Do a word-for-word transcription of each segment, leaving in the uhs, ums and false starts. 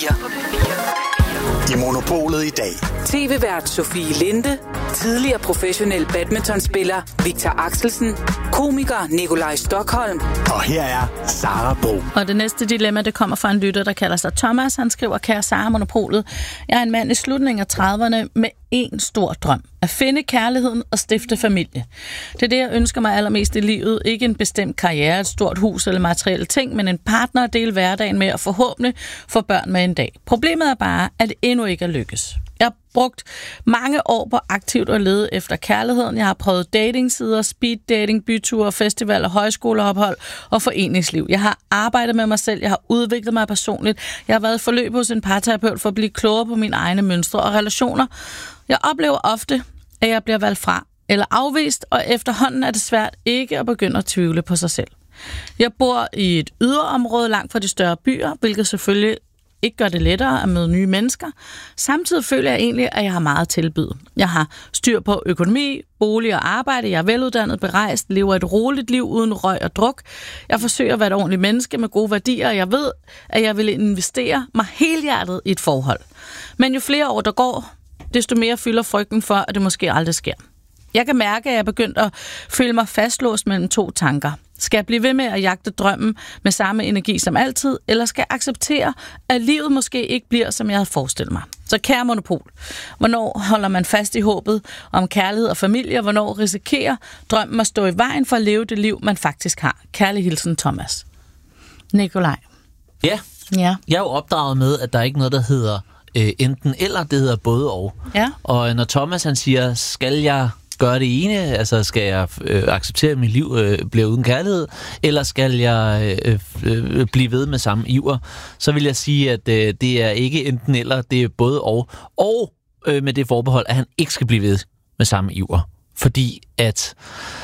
I Monopolet i dag. T V-vært Sofie Linde, tidligere professionel badmintonspiller Victor Axelsen, komiker Nikolaj Stockholm. Og her er Sara Bro. Og det næste dilemma, det kommer fra en lytter, der kalder sig Thomas. Han skriver, kære Sara Monopolet, jeg er en mand i slutningen af trediverne med en stor drøm. At finde kærligheden og stifte familie. Det er det, jeg ønsker mig allermest i livet. Ikke en bestemt karriere, et stort hus eller materielle ting, men en partner at dele hverdagen med og forhåbentlig få børn med en dag. Problemet er bare, at det endnu ikke er lykkes. Jeg har brugt mange år på aktivt at lede efter kærligheden. Jeg har prøvet datingsider, speed dating, byture, festivaler, højskoleophold og foreningsliv. Jeg har arbejdet med mig selv, jeg har udviklet mig personligt. Jeg har været i forløb hos en parterapeut for at blive klogere på mine egne mønstre og relationer. Jeg oplever ofte, at jeg bliver valgt fra eller afvist, og efterhånden er det svært ikke at begynde at tvivle på sig selv. Jeg bor i et yderområde langt fra de større byer, hvilket selvfølgelig ikke gør det lettere at møde nye mennesker. Samtidig føler jeg egentlig, at jeg har meget at tilbyde. Jeg har styr på økonomi, bolig og arbejde. Jeg er veluddannet, berejst, lever et roligt liv uden røg og druk. Jeg forsøger at være et ordentligt menneske med gode værdier, og jeg ved, at jeg vil investere mig helhjertet i et forhold. Men jo flere år der går, desto mere fylder frygten for, at det måske aldrig sker. Jeg kan mærke, at jeg er begyndt at føle mig fastlåst mellem to tanker. Skal jeg blive ved med at jagte drømmen med samme energi som altid, eller skal jeg acceptere, at livet måske ikke bliver, som jeg havde forestillet mig? Så kære Monopol, hvornår holder man fast i håbet om kærlighed og familie, og hvornår risikerer drømmen at stå i vejen for at leve det liv, man faktisk har? Kærlig hilsen, Thomas. Nikolaj. Ja, ja. Jeg er jo opdraget med, at der er ikke noget, der hedder øh, enten eller, det hedder både og. Ja. Og når Thomas han siger, skal jeg gøre det ene, altså skal jeg øh, acceptere, at mit liv øh, bliver uden kærlighed, eller skal jeg øh, øh, blive ved med samme iver, så vil jeg sige, at øh, det er ikke enten eller, det er både og. Og øh, med det forbehold, at han ikke skal blive ved med samme iver. Fordi at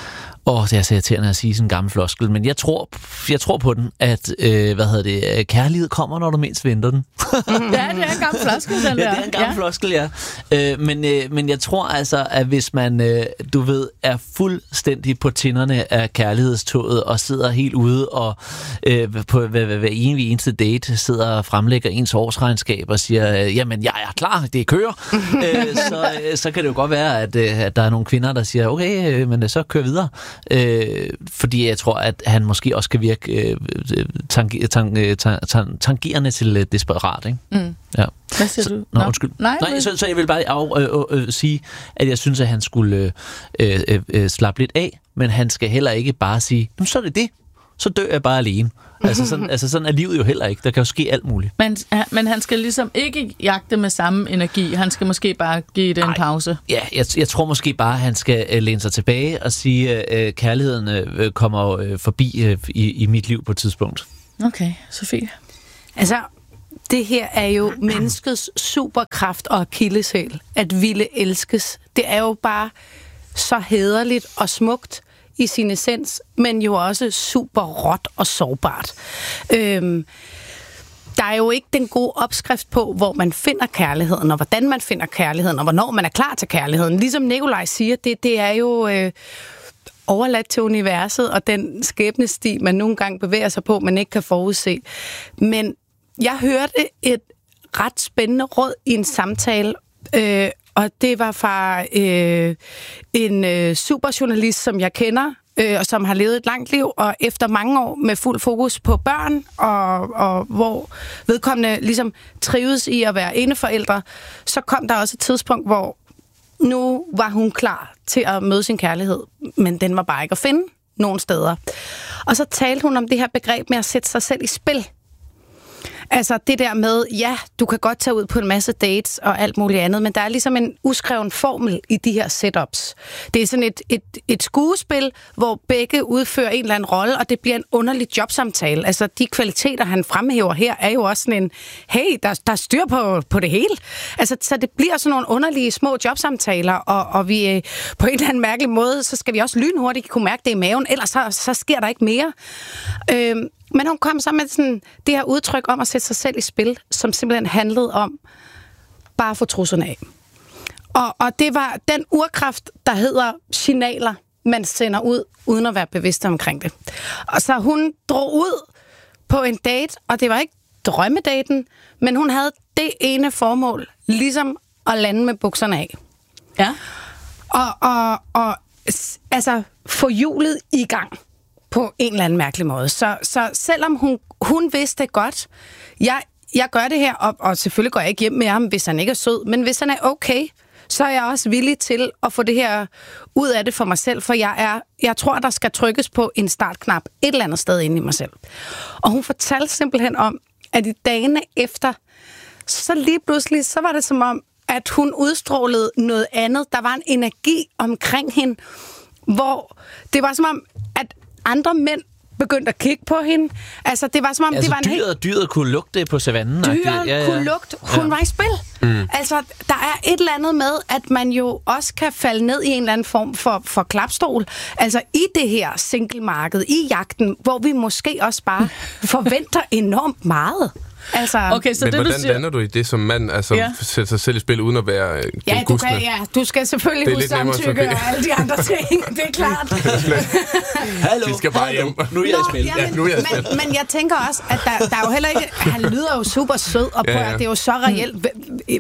Åh, det er så irriterende at sige sådan en gammel floskel, men jeg tror, jeg tror på den, at øh, hvad hedder det, kærlighed kommer, når du mindst venter den. Ja, det er en gammel floskel, den der. Ja, det er en gammel ja. floskel, ja. Øh, men, øh, men jeg tror altså, at hvis man, øh, du ved, er fuldstændig på tinderne af kærlighedstoget og sidder helt ude og øh, på hver, hver, hver eneste date sidder og fremlægger ens årsregnskab og siger, øh, jamen, jeg er klar, det kører, øh, så, øh, så kan det jo godt være, at, øh, at der er nogle kvinder, der siger, okay, øh, men så kør videre. Øh, fordi jeg tror, at han måske også kan virke øh, tang- tang- tang- tang- tangerende til øh, desperat, ikke? Mm. Ja. Hvad siger så, du? Nå, undskyld. Nej, Nej så, så jeg vil bare af, øh, øh, sige, at jeg synes, at han skulle øh, øh, øh, slappe lidt af, men han skal heller ikke bare sige, så er det det, så dør jeg bare alene. Altså sådan, altså sådan er livet jo heller ikke. Der kan jo ske alt muligt. Men, men han skal ligesom ikke jagte med samme energi. Han skal måske bare give det en pause. Ja, jeg, jeg tror måske bare, at han skal uh, læne sig tilbage og sige, at uh, kærligheden uh, kommer uh, forbi uh, i, i mit liv på et tidspunkt. Okay, Sofie. Altså, det her er jo menneskets superkraft og akilleshæl. At ville elskes. Det er jo bare så hæderligt og smukt i sin essens, men jo også super råt og sårbart. Øhm, der er jo ikke den gode opskrift på, hvor man finder kærligheden, og hvordan man finder kærligheden, og hvornår man er klar til kærligheden. Ligesom Nikolaj siger, det, det er jo øh, overladt til universet, og den skæbnesti, man nogle gange bevæger sig på, man ikke kan forudse. Men jeg hørte et ret spændende råd i en samtale, øh, og det var fra øh, en øh, superjournalist, som jeg kender, øh, og som har levet et langt liv, og efter mange år med fuld fokus på børn, og, og hvor vedkommende ligesom trives i at være eneforældre, så kom der også et tidspunkt, hvor nu var hun klar til at møde sin kærlighed, men den var bare ikke at finde nogen steder. Og så talte hun om det her begreb med at sætte sig selv i spil. Altså det der med, ja, du kan godt tage ud på en masse dates og alt muligt andet, men der er ligesom en uskreven formel i de her setups. Det er sådan et, et, et skuespil, hvor begge udfører en eller anden rolle, og det bliver en underlig jobsamtale. Altså de kvaliteter, han fremhæver her, er jo også sådan en, hey, der, der er styr på, på det hele. Altså, så det bliver sådan nogle underlige små jobsamtaler, og, og vi på en eller anden mærkelig måde, så skal vi også lynhurtigt kunne mærke det i maven, ellers så, så sker der ikke mere. Øhm, Men hun kom så med sådan, det her udtryk om at sætte sig selv i spil, som simpelthen handlede om bare at få trusserne af. Og, og det var den urkraft, der hedder signaler, man sender ud, uden at være bevidst omkring det. Og så hun drog ud på en date, og det var ikke drømmedaten, men hun havde det ene formål, ligesom at lande med bukserne af. Ja. Og, og, og altså, få hjulet i gang på en eller anden mærkelig måde. Så, så selvom hun, hun vidste godt, jeg, jeg gør det her, og, og selvfølgelig går jeg ikke hjem med ham, hvis han ikke er sød, men hvis han er okay, så er jeg også villig til at få det her ud af det for mig selv, for jeg, er, jeg tror, der skal trykkes på en startknap et eller andet sted inde i mig selv. Og hun fortalte simpelthen om, at i dagene efter, så lige pludselig, så var det som om, at hun udstrålede noget andet. Der var en energi omkring hende, hvor det var som om, at andre mænd begyndte at kigge på hende. Altså, det var som om, altså, det var en dyret, helt... dyret kunne lugte på savannen. Dyret ja, ja. kunne lugte. Hun ja. var i spil. Mm. Altså, der er et eller andet med, at man jo også kan falde ned i en eller anden form for, for klapstol. Altså, i det her singlemarked, i jagten, hvor vi måske også bare forventer enormt meget. Altså, okay, så men det, hvordan du siger... lander du i det som mand, altså ja. sætter sig selv i spil uden at være den ja, du gusne? kan, ja, du skal selvfølgelig huske samtykke og alle de andre ting, det er klart. Hallo, vi skal bare hjem. Nu er jeg i spil. Ja, men, ja, nu er jeg men, men jeg tænker også, at der, der er jo heller ikke... Han lyder jo super sød, og ja, ja. det er jo så reelt.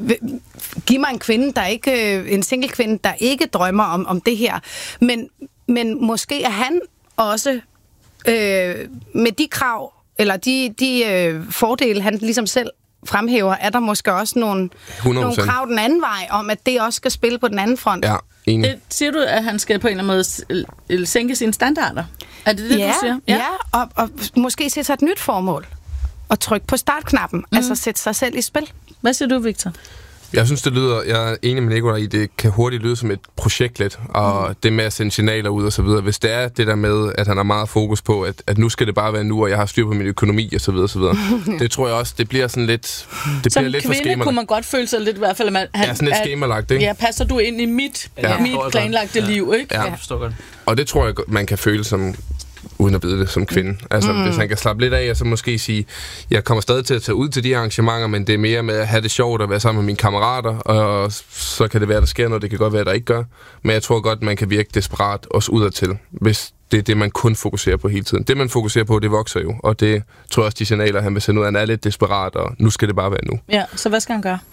Giv mig en kvinde, der ikke... En single kvinde, der ikke drømmer om, om det her. Men, men måske er han også øh, med de krav, eller de, de øh, fordele, han ligesom selv fremhæver, er der måske også nogle, nogle krav den anden vej, om at det også skal spille på den anden front. Ja, enig. Det, siger du, at han skal på en eller anden måde sænke sine standarder? Er det det, ja, du siger? Ja, ja og, og måske sætte sig et nyt formål. Og trykke på startknappen. Mm. Altså sætte sig selv i spil. Hvad siger du, Victor? Jeg synes, det lyder, jeg er enig med Nicolaj i, det kan hurtigt lyde som et projekt lidt, og mm. det med at sende signaler ud og så videre. Hvis det er det der med, at han har meget fokus på, at, at nu skal det bare være nu, og jeg har styr på min økonomi og så videre, og så videre. Det tror jeg også, det bliver sådan lidt, det som bliver lidt for kvinde kunne man godt føle sig lidt i hvert fald, at man, han, ja, sådan lidt skemalagt, ikke? Ja, passer du ind i mit, ja. mit planlagte ja. liv, ikke? Ja, jeg forstår godt. Og det tror jeg, man kan føle som... uden at vide det som kvinde. Altså, mm. hvis han kan slappe lidt af, og så måske sige, jeg kommer stadig til at tage ud til de arrangementer, men det er mere med at have det sjovt at være sammen med mine kammerater, og så kan det være, der sker noget, det kan godt være, der ikke gør. Men jeg tror godt, man kan virke desperat også udadtil, hvis det er det, man kun fokuserer på hele tiden. Det, man fokuserer på, det vokser jo, og det tror jeg også, de signaler, han vil sende ud, han er lidt desperat, og nu skal det bare være nu. Ja, så hvad skal han gøre?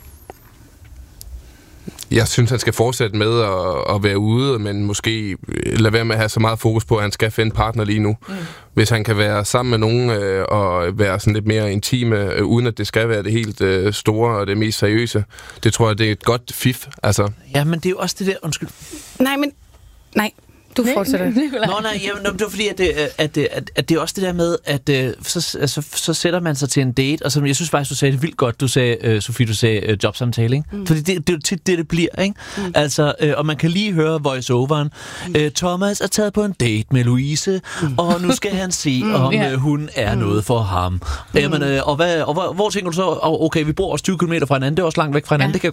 Jeg synes, han skal fortsætte med at, at være ude, men måske lade være med at have så meget fokus på, at han skal finde partner lige nu. Mm. Hvis han kan være sammen med nogen øh, og være sådan lidt mere intime, øh, uden at det skal være det helt øh, store og det mest seriøse, det tror jeg, det er et godt fif. Altså. Ja, men det er jo også det der... Undskyld. Nej, men... Nej. Du fortsætter. Nå, nej, jamen, det var fordi, at det, at, det, at, at det er også det der med, at så, altså, så sætter man sig til en date, og så, jeg synes faktisk, du sagde det vildt godt, du sagde, uh, Sofie, du sagde uh, jobsamtale, ikke? Mm. Fordi det, det er jo tit det, det bliver, ikke? Mm. Altså, uh, og man kan lige høre voice-overen. Mm. Uh, Thomas er taget på en date med Louise, mm. og nu skal han se, mm. om yeah. uh, hun er mm. noget for ham. Mm. Jamen, uh, og, hvad, og hvor, hvor tænker du så, oh, okay, vi bor også tyve kilometer fra hinanden, det er også langt væk fra hinanden, ja. Det kan jeg